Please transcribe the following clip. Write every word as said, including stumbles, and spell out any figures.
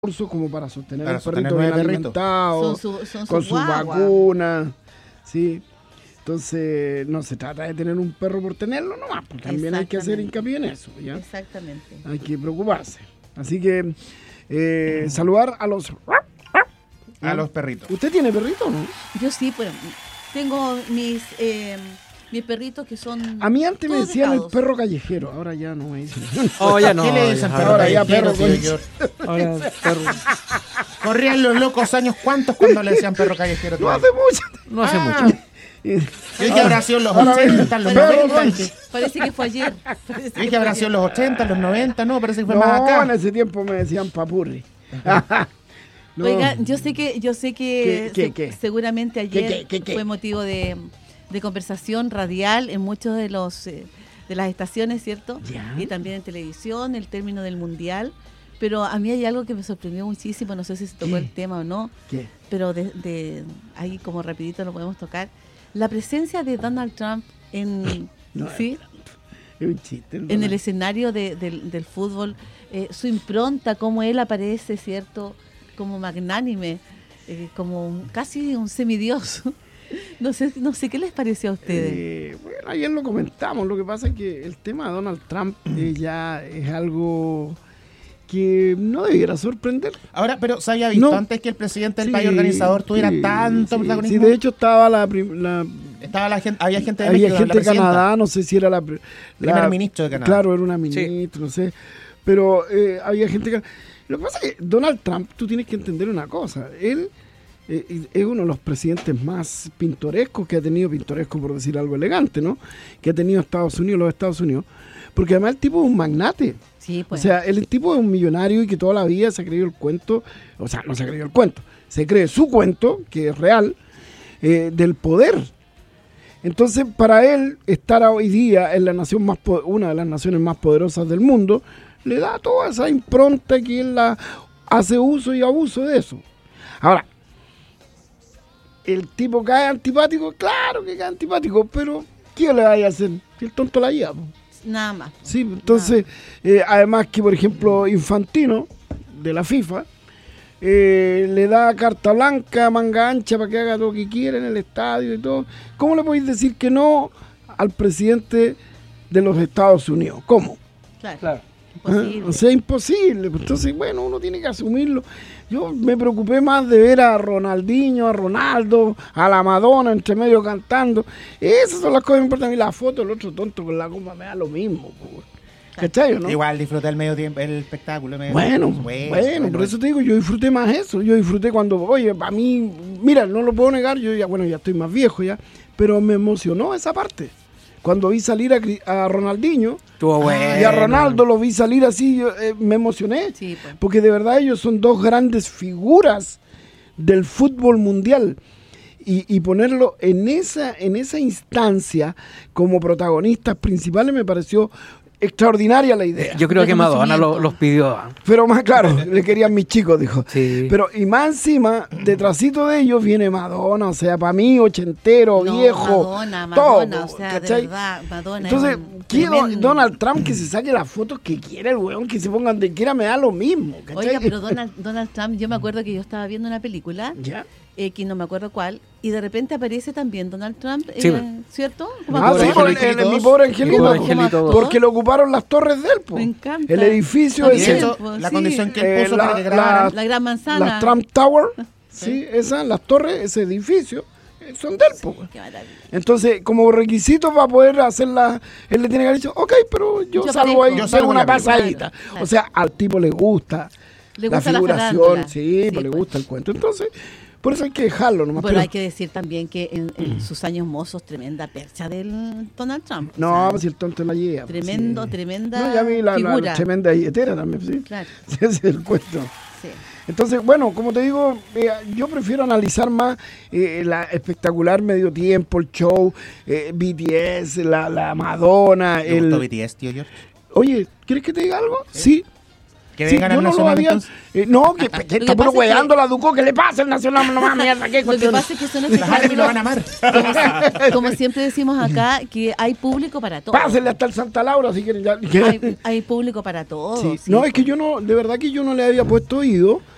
recursos como para sostener para el sostener perrito bien nueve alimentado, Son su- son con su sus guagua. vacunas, ¿sí? Entonces, no se trata de tener un perro por tenerlo nomás, porque también hay que hacer Exactamente. hincapié en eso, ¿ya? Exactamente. Hay que preocuparse. Así que, eh, saludar a los... A los perritos. ¿Usted tiene perrito o no? Yo sí, pues tengo mis eh, mis perritos que son. A mí antes me todos decían dejados. el perro callejero, ahora ya no me dicen. Oh, ya no. ¿Qué le dicen ya. perro Ahora ya callejero, perro tío con- George? Ahora, perro. Corrían los locos años cuántos cuando le decían perro callejero. No tío? hace mucho. No hace Ah, mucho. Yo dije habrá sido en los Ahora ochenta, en los perro noventa. con- dije. Parece que fue ayer. Parece Yo que dije fue habrá ayer. sido en los ochenta, en los noventa, no, parece que fue más No, acá. en ese tiempo me decían papurri. No. Oiga, yo sé que yo sé que ¿Qué, se- qué, qué? seguramente ayer ¿Qué, qué, qué, qué? fue motivo de, de conversación radial en muchos de los eh, de las estaciones, ¿cierto? Ya. Y también en televisión, el término del mundial. Pero a mí hay algo que me sorprendió muchísimo, no sé si se tocó ¿Qué? el tema o no, ¿Qué? pero de, de ahí como rapidito lo podemos tocar. La presencia de Donald Trump en, No, ¿sí? Es un chiste. ¿no? en el escenario de- del, del fútbol, eh, su impronta, cómo él aparece, ¿cierto? Como magnánime, eh, como un- casi un semidios. No sé, no sé qué les pareció a ustedes. Eh, bueno, ayer lo comentamos. Lo que pasa es que el tema de Donald Trump eh, ya es algo que no debiera sorprender. Ahora, pero ¿se había visto No. antes que el presidente del Sí, país organizador tuviera sí, tanto sí, protagonismo? Sí, de hecho estaba la, prim- la Estaba la gente, había gente de había México, gente la de presidenta. Canadá, no sé si era la, pre- la Primer ministro de Canadá. Claro, era una ministra, no sé. Pero eh, había gente que... Lo que pasa es que Donald Trump, tú tienes que entender una cosa. Él eh, es uno de los presidentes más pintorescos que ha tenido, pintoresco por decir algo elegante, ¿no? Que ha tenido Estados Unidos, los Estados Unidos. Porque además el tipo es un magnate. Sí, pues. O sea, el tipo es un millonario y que toda la vida se ha creído el cuento, o sea, no se ha creído el cuento, se cree su cuento, que es real, eh, del poder. Entonces, para él, estar hoy día en la nación más po- una de las naciones más poderosas del mundo, le da toda esa impronta que él la hace uso y abuso de eso. Ahora, el tipo cae antipático, claro que cae antipático, pero ¿qué le vaya a hacer? Que el tonto la lleva, po. Nada más. Sí, entonces, eh, además que, por ejemplo, Infantino, de la FIFA, eh, le da carta blanca, manga ancha para que haga lo que quiera en el estadio y todo. ¿Cómo le podéis decir que no al presidente de los Estados Unidos? ¿Cómo? Claro. Claro. Imposible. ¿Ah? O sea, imposible. Entonces, bueno, uno tiene que asumirlo. Yo me preocupé más de ver a Ronaldinho, a Ronaldo, a la Madonna entre medio cantando. Esas son las cosas que me importan. A mí la foto del otro tonto con la copa me da lo mismo. Po. ¿Cachai o no? Igual disfruté el medio tiempo, el espectáculo. me- Bueno, Bueno, bueno, por eso te digo, yo disfruté más eso. Yo disfruté cuando, oye, a mí, mira, no lo puedo negar, yo ya, bueno, ya estoy más viejo ya, pero me emocionó esa parte. Cuando vi salir a, Cri- a Ronaldinho Estuvo bueno. y a Ronaldo lo vi salir así, yo, eh, me emocioné. Sí, pues. Porque de verdad ellos son dos grandes figuras del fútbol mundial. Y, y ponerlo en esa, en esa instancia como protagonistas principales me pareció extraordinaria la idea. Yo creo que Madonna lo- Reconocimiento. los pidió. ¿ah? Pero más claro, le querían mis chicos, dijo. Sí. Pero y más encima, detrásito de ellos viene Madonna, o sea, para mí, ochentero, No, viejo, Madonna, todo, Madonna, o sea, ¿cachai? de verdad, Madonna. Entonces, es un quiero tremendo- Donald Trump que se saque las fotos que quiera el weón, que se ponga donde quiera, me da lo mismo, ¿cachai? Oiga, pero Donald, Donald Trump, yo me acuerdo que yo estaba viendo una película, ¿Ya? eh, que no me acuerdo cuál, y de repente aparece también Donald Trump, eh, Sí, pues. ¿cierto? Como Ah, actor. sí, por el, Angelito el- dos. mi pobre angelito, Mi pobre como angelito dos. porque le ocuparon las torres de él, po. Me encanta. El edificio Está Y de ese, bien, hecho, pues, la sí. condición que él Eh, puso la- para que la- grabaran. La gran manzana. las Trump Tower, sí, esas, las torres, ese edificio, eh, son de él, po. Qué maravilla. Entonces, como requisito para poder hacerla, él le tiene que haber dicho, ok, pero yo, Yo salgo ahí, aparezco. yo Yo salgo salgo una en la película. pasadita. Claro, claro. O sea, al tipo le gusta Le la gusta la figuración, farándula. sí, Sí, pues le pues. gusta el cuento. Entonces, por eso hay que dejarlo nomás. Bueno, pero- hay que decir también que en, en sus años mozos, tremenda percha del Donald Trump. No, O sea, pues si el tonto la lleva. pues, tremendo, sí. tremenda No, ya vi la, la figura. tremenda billetera también, sí. Claro, Ese es el cuento. sí. Entonces, bueno, como te digo, eh, yo prefiero analizar más eh, la espectacular medio tiempo, el show, eh, B T S, la, la Madonna, ¿Te gustó el... B T S, tío George? Oye, ¿quieres que te diga algo? Sí. Que Sí, vengan yo al no lo Nacional, había... entonces. eh, no, que, que Lo está que puro pasa es que- hueando la Duco, ¿qué le pasa al Nacional? No más mierda, qué Lo que cuestión. pasa es que son Las áreas lo van a espectáculos, amar. como siempre decimos acá, que hay público para todo. Pásenle hasta el Santa Laura si quieren. Ya. Hay, hay público para todo. Sí. sí, No, pues. es que yo no, de verdad que yo no le había puesto oído